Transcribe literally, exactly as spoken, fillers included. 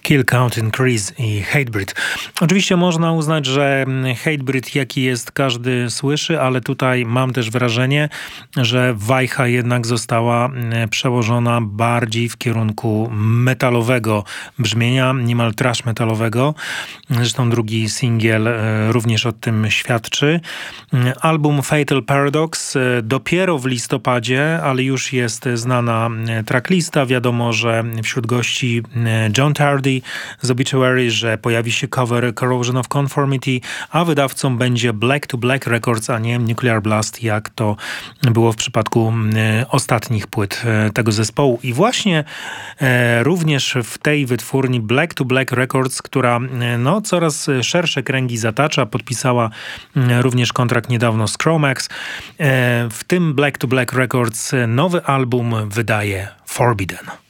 Kill Count Increase i Hatebreed. Oczywiście można uznać, że Hatebreed jaki jest każdy słyszy, ale tutaj mam też wrażenie, że wajcha jednak została przełożona bardziej w kierunku metalowego brzmienia, niemal trash metalowego. Zresztą drugi singiel również o tym świadczy. Album Fatal Paradox dopiero w listopadzie, ale już jest znana tracklista. Wiadomo, że wśród gości John Tardy z Obituary, że pojawi się cover Corrosion of Conformity, a wydawcą będzie Black to Black Records, a nie Nuclear Blast, jak to było w przypadku ostatnich płyt tego zespołu. I właśnie e, również w tej wytwórni Black to Black Records, która no, coraz szersze kręgi zatacza, podpisała również kontrakt niedawno z Chromax. E, w tym Black to Black Records nowy album wydaje Forbidden.